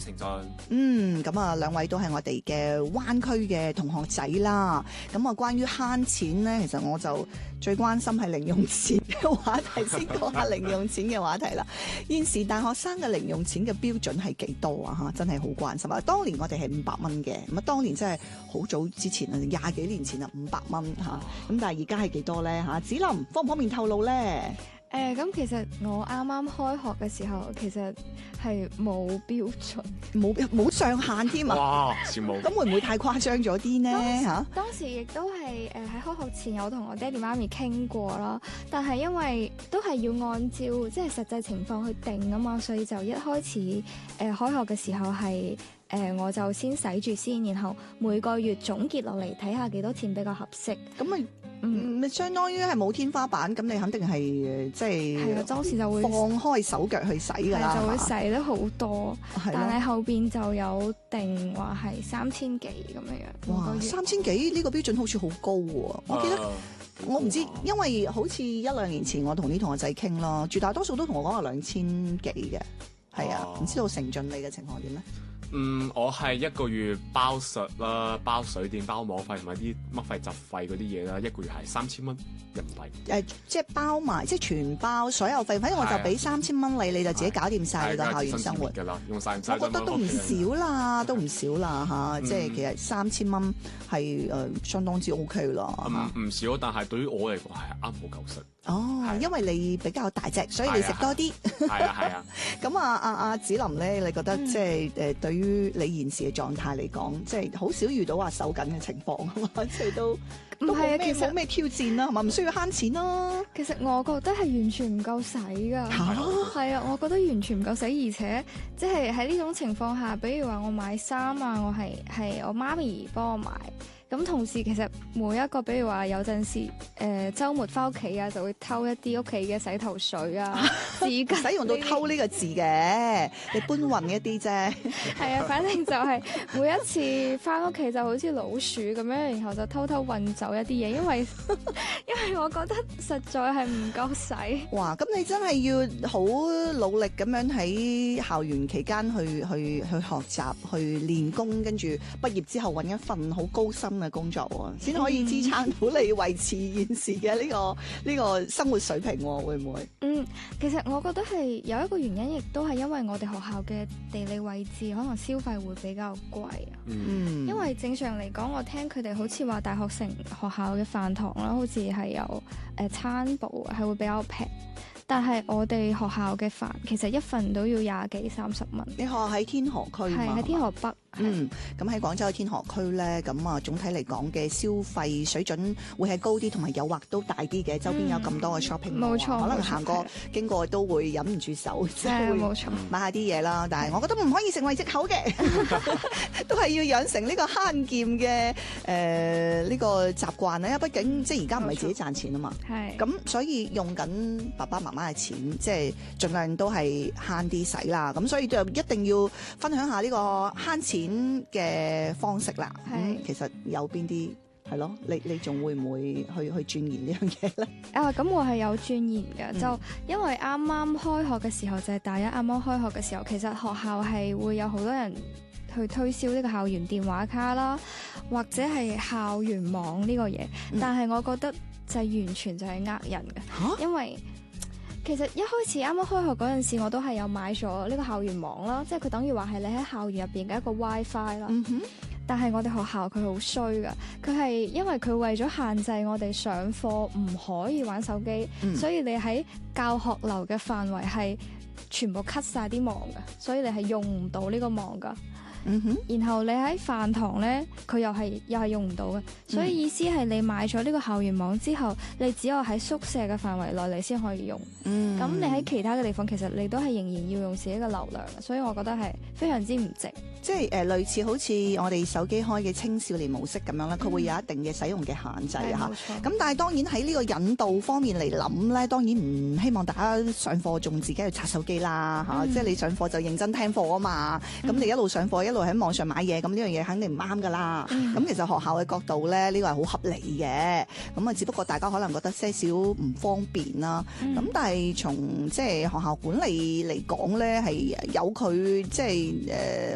程俊。 咁啊，兩位都係我哋嘅灣區嘅同學仔啦。咁啊，關於慳錢咧，其實我就最關心係零用錢嘅話題，先講下零用錢嘅話題啦。現時大學生嘅零用錢嘅標準係幾多啊？嚇，真係好關心啊！當年我哋係500蚊嘅，咁啊，當年真係好早之前啊，20幾年前啊，500蚊嚇。咁但係而家係幾多咧嚇？子林方唔方便透露咧？ 咁其實我啱啱開學嘅時候，其實係冇標準， 冇上限添啊！ 哇，羨慕。 咁會唔會太誇張咗啲呢？嚇？ 當時亦都係喺開學前有同我爹哋媽咪傾過啦，但係因為都係要按照即係實際情況去定啊嘛，所以就一開始開學嘅時候係我就先使住先，然後每個月總結落嚟睇下幾多錢比較合適。 咁咪相當於係冇天花板，咁你肯定係即係當時就會放開手腳去使㗎啦， 就會使得好多。但係後邊就有定話係3000幾咁樣樣。 哇，3000幾呢個標準好似好高喎！我記得我唔知，因為好似1-2年前我同啲同學仔傾咯，絕大多數都同我講話2000幾嘅，係啊，唔知道成俊你嘅情況點咧？ 我係一個月包食啦，包水電、包網費同埋啲乜費雜費嗰啲嘢啦，一個月係3000蚊人民幣。 即係包埋，即係全包所有費，反正我就俾3000蚊你，你就自己搞掂晒你個校園生活㗎啦，用晒。 我覺得都唔少啦，都唔少啦嚇，即係其實3000蚊係相當之 OK 啦。 唔少，但係對於我嚟講係啱好夠食。 因為你比較大隻，所以你食多啲。 係啊。 咁阿子林咧，你覺得即係對於你現時嘅狀態嚟講，即係好少遇到話手緊嘅情況啊嘛，即係都冇咩挑戰啦，係嘛？唔需要慳錢咯。 其實我覺得係完全唔夠使㗎。係啊，我覺得完全唔夠使，而且即係喺呢種情況下，比如話我買衫啊，我係我媽咪幫我買。咁同時其實每一個，比如話有陣時週末翻屋企啊，就會偷一啲屋企嘅洗頭水啊、紙巾。 使用到偷呢個字嘅，你搬運一啲啫。 係啊，反正就係每一次翻屋企就好似老鼠咁樣，然後就偷偷運走一啲嘢，因為我覺得實在係唔夠使。 哇！咁你真係要好努力咁樣喺校園期間去學習、去練功，跟住畢業之後揾一份好高薪嘅工作喎，先可以支撐到你維持現時嘅呢個生活水平喎，會唔會？ 其實我覺得係有一個原因，亦都係因為我哋學校嘅地理位置，可能消費會比較貴啊。因為正常嚟講，我聽佢哋好似話大學城學校嘅飯堂啦，好似係有餐部係會比較平。但係我哋學校嘅飯其實一份都要20幾30蚊。你學校喺天河區嘛？ 係喺天河北。 咁喺廣州嘅天河區咧，咁啊總體嚟講嘅消費水準會係高啲，同埋誘惑都大啲嘅。周邊有咁多嘅 shopping， 冇錯， 可能行過經過都會忍唔住手，即係會冇錯買下啲嘢啦。但係我覺得唔可以成為藉口嘅，都係要養成呢個慳儉嘅呢個習慣咧。因為畢竟即係而家唔係自己賺錢啊嘛，咁所以用緊爸爸媽媽嘅錢，即係盡量都係慳啲使啦。咁所以就一定要分享下呢個慳錢嘅方式啦。其實有邊啲係咯？你仲會唔會去鑽研呢樣嘢咧？ 咁我係有鑽研嘅，就因為啱啱開學嘅時候，就係大一啱啱開學嘅時候，其實學校係會有好多人去推銷呢個校園電話卡啦，或者係校園網呢個嘢。但係我覺得就係完全就係呃人嘅，因為其實一開始啱啱開學嗰陣時，我都係有買咗呢個校園網啦，即係佢等於話係你喺校園入邊嘅一個 WiFi 啦。但係我哋學校佢好衰噶，佢係因為佢為咗限制我哋上課唔可以玩手機，所以你喺教學樓嘅範圍係全部 cut 晒啲網噶，所以你係用唔到呢個網噶。然後你喺飯堂咧，佢又係用唔到嘅，所以意思係你買咗呢個校園網之後，你只有喺宿舍嘅範圍內你先可以用。咁你喺其他嘅地方，其實你都係仍然要用自己嘅流量嘅，所以我覺得係非常之唔值。 即係類似好似我哋手機開嘅青少年模式咁樣啦，佢會有一定嘅使用嘅限制嚇。咁但係當然喺呢個引導方面嚟諗咧，當然唔希望大家上課仲自己去刷手機啦嚇。即係你上課就認真聽課啊嘛。咁你一路上課一路喺網上買嘢，咁呢樣嘢肯定唔啱噶啦。咁其實學校嘅角度咧，呢個係好合理嘅。咁啊，只不過大家可能覺得些少唔方便啦。咁但係從即係學校管理嚟講咧，係有佢即係